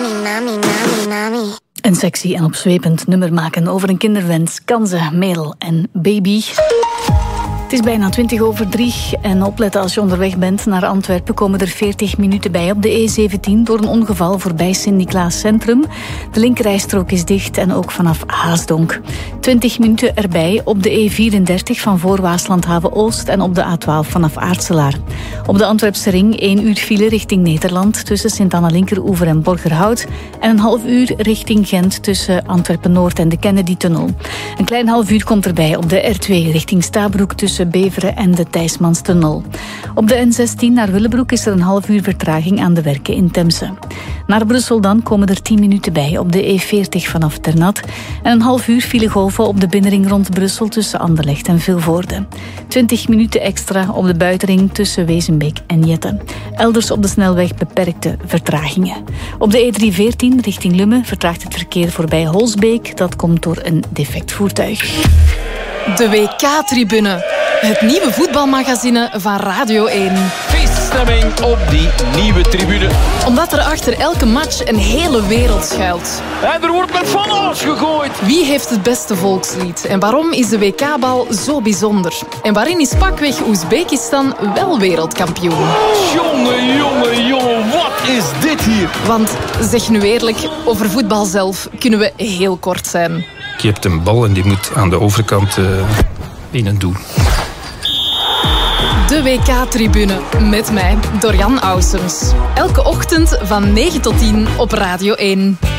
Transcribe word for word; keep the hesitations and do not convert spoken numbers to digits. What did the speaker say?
nami, nami, nami. Een sexy en opzwepend nummer maken over een kinderwens, kansen, mail en baby. Het is bijna twintig over drie en opletten als je onderweg bent naar Antwerpen komen er veertig minuten bij op de E zeventien door een ongeval voorbij Sint-Niklaas Centrum. De linkerrijstrook is dicht en ook vanaf Haasdonk. twintig minuten erbij op de E vierendertig van voor Waaslandhaven Oost en op de A twaalf vanaf Aartselaar. Op de Antwerpse ring één uur file richting Nederland tussen Sint-Anna-Linkeroever en Borgerhout en een half uur richting Gent tussen Antwerpen-Noord en de Kennedy-tunnel. Een klein half uur komt erbij op de R twee richting Stabroek tussen Beveren en de Thijsmanstunnel. Op de N zestien naar Willebroek is er een half uur vertraging aan de werken in Temse. Naar Brussel dan komen er tien minuten bij op de E veertig vanaf Ternat en een half uur filegolven op de binnenring rond Brussel tussen Anderlecht en Vilvoorde. twintig minuten extra op de buitenring tussen Wezenbeek en Jette. Elders op de snelweg beperkte vertragingen. Op de E driehonderdveertien richting Lummen vertraagt het verkeer voorbij Holsbeek. Dat komt door een defect voertuig. De W K-tribune. Het nieuwe voetbalmagazine van Radio één. Feeststemming op die nieuwe tribune. Omdat er achter elke match een hele wereld schuilt. En er wordt met van alles gegooid. Wie heeft het beste volkslied? En waarom is de W K-bal zo bijzonder? En waarin is pakweg Oezbekistan wel wereldkampioen? Jongen, jongen, jongen, wat is dit hier? Want, zeg nu eerlijk, over voetbal zelf kunnen we heel kort zijn. Je hebt een bal en die moet aan de overkant uh, in een doel. De W K-tribune met mij, Dorian Ausums. Elke ochtend van negen tot tien op Radio één.